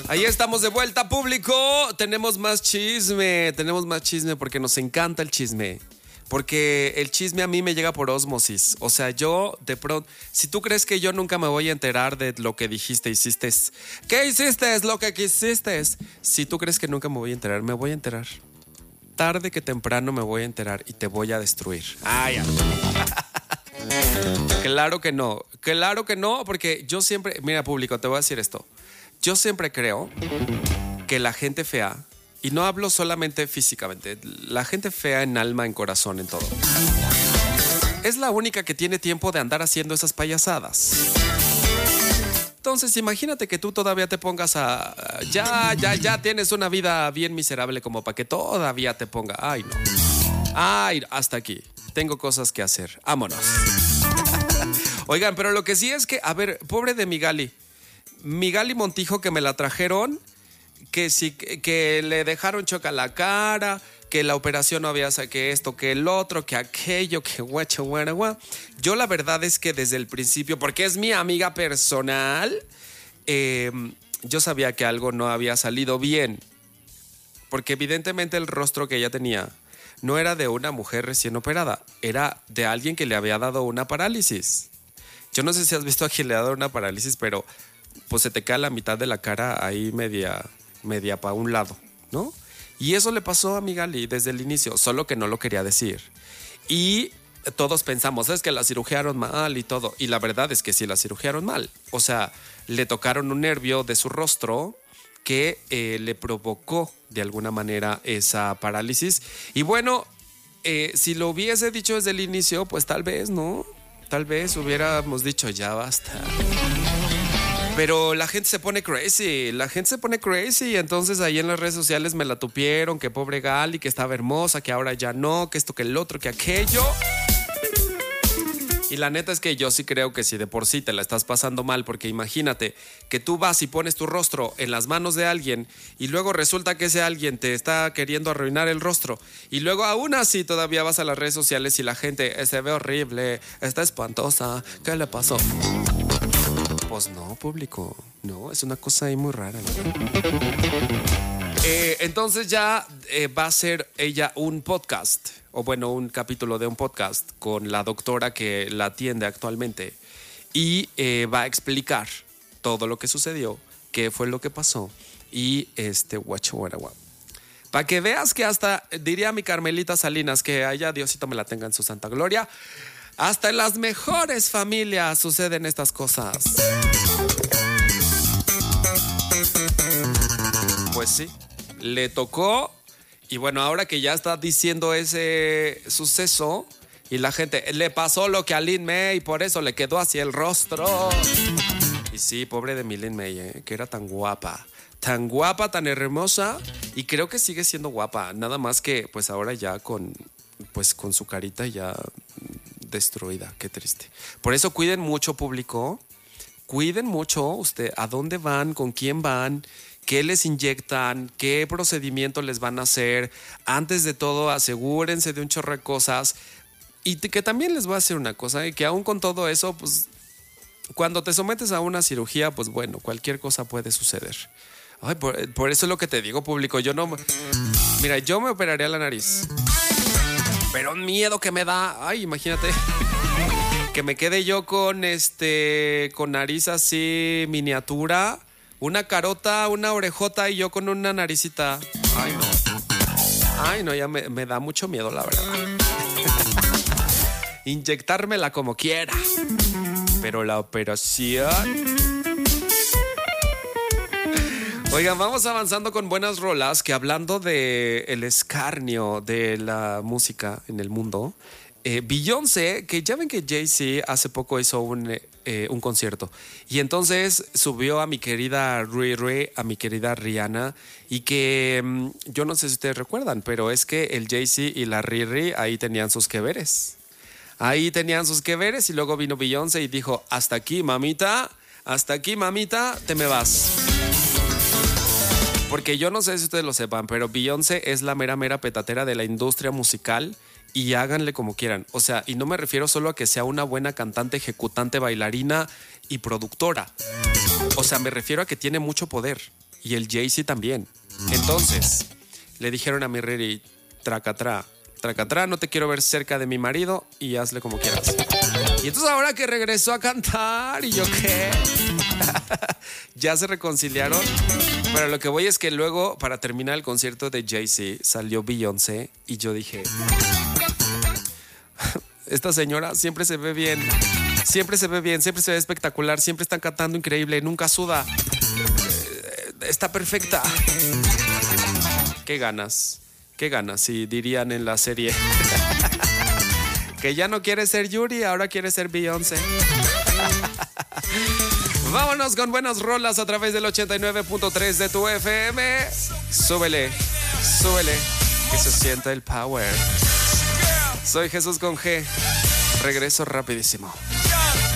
Ahí estamos de vuelta, público. Tenemos más chisme porque nos encanta el chisme. Porque el chisme a mí me llega por ósmosis. O sea, yo de pronto, si tú crees que yo nunca me voy a enterar de lo que dijiste, hiciste, ¿qué hiciste? Es lo que quisiste. Si tú crees que nunca me voy a enterar, me voy a enterar. Tarde que temprano me voy a enterar y te voy a destruir. Ya. Claro que no, porque yo siempre, mira, público, te voy a decir esto. Yo siempre creo que la gente fea, y no hablo solamente físicamente, la gente fea en alma, en corazón, en todo, es la única que tiene tiempo de andar haciendo esas payasadas. Entonces, imagínate que tú todavía te pongas ya tienes una vida bien miserable como para que todavía te ponga. Ay, no. Ay, hasta aquí. Tengo cosas que hacer. Vámonos. Oigan, pero lo que sí es que, a ver, pobre de Migali Montijo, que me la trajeron, que sí, que le dejaron choca la cara, que la operación no había, que esto, que el otro, que aquello, que guacha, guaragua. Yo la verdad es que desde el principio, porque es mi amiga personal, yo sabía que algo no había salido bien, porque evidentemente el rostro que ella tenía no era de una mujer recién operada, era de alguien que le había dado una parálisis. Yo no sé si has visto a quien le ha dado una parálisis, pero pues se te cae la mitad de la cara ahí media para un lado, ¿no? Y eso le pasó a Migali desde el inicio, solo que no lo quería decir. Y todos pensamos, es que la cirugiaron mal y todo. Y la verdad es que sí la cirugiaron mal. O sea, le tocaron un nervio de su rostro que le provocó de alguna manera esa parálisis. Y bueno, si lo hubiese dicho desde el inicio, pues tal vez, ¿no? Tal vez hubiéramos dicho, ya basta. Pero la gente se pone crazy, y entonces ahí en las redes sociales me la tupieron, que pobre Gali, que estaba hermosa, que ahora ya no, que esto, que el otro, que aquello. Y la neta es que yo sí creo que si de por sí te la estás pasando mal, porque imagínate que tú vas y pones tu rostro en las manos de alguien y luego resulta que ese alguien te está queriendo arruinar el rostro y luego aún así todavía vas a las redes sociales y la gente se ve horrible, está espantosa, ¿qué le pasó? Pues no, público, no, es una cosa ahí muy rara, ¿no? Entonces ya va a ser ella un podcast, o bueno, un capítulo de un podcast con la doctora que la atiende actualmente y va a explicar todo lo que sucedió, qué fue lo que pasó y guacho. Para que veas que hasta, diría mi Carmelita Salinas, que allá Diosito me la tenga en su santa gloria, hasta en las mejores familias suceden estas cosas. Pues sí, le tocó. Y bueno, ahora que ya está diciendo ese suceso y la gente, le pasó lo que a Lin May y por eso le quedó así el rostro. Y sí, pobre de mi Lin May, que era tan guapa, tan hermosa y creo que sigue siendo guapa. Nada más que pues ahora ya con su carita ya destruida, qué triste. Por eso cuiden mucho, público, cuiden mucho usted a dónde van, con quién van, qué les inyectan, qué procedimiento les van a hacer. Antes de todo, asegúrense de un chorro de cosas. Y que también les voy a hacer una cosa, que aún con todo eso, pues cuando te sometes a una cirugía, pues bueno, cualquier cosa puede suceder. Ay, por eso es lo que te digo, público. Mira, yo me operaría la nariz, pero un miedo que me da. Ay, imagínate que me quede yo con nariz así miniatura, una carota, una orejota y yo con una naricita. Ay, no, ya me da mucho miedo, la verdad. Inyectármela como quiera, pero la operación. Oigan, vamos avanzando con buenas rolas, que hablando de el escarnio de la música en el mundo, Beyoncé, que ya ven que Jay-Z hace poco hizo un concierto y entonces subió a mi querida Riri, a mi querida Rihanna, y que yo no sé si ustedes recuerdan, pero es que el Jay-Z y la Riri ahí tenían sus que veres. Y luego vino Beyoncé y dijo, hasta aquí mamita, te me vas. Porque yo no sé si ustedes lo sepan, pero Beyoncé es la mera petatera de la industria musical y háganle como quieran. O sea, y no me refiero solo a que sea una buena cantante, ejecutante, bailarina y productora. O sea, me refiero a que tiene mucho poder. y el Jay-Z también. Entonces, le dijeron a mi Riri, tracatrá, no te quiero ver cerca de mi marido y hazle como quieras. Y entonces ahora que regresó a cantar, ¿y yo qué? Ya se reconciliaron. Pero lo que voy es que luego, para terminar el concierto de Jay-Z, salió Beyoncé y yo dije, esta señora siempre se ve bien, siempre se ve espectacular, siempre está cantando increíble, nunca suda, está perfecta. Qué ganas, si dirían en la serie. Que ya no quiere ser Yuri, ahora quiere ser Beyoncé. Vámonos con buenas rolas a través del 89.3 de tu FM. Súbele, que se sienta el power. Soy Jesús con G. Regreso rapidísimo.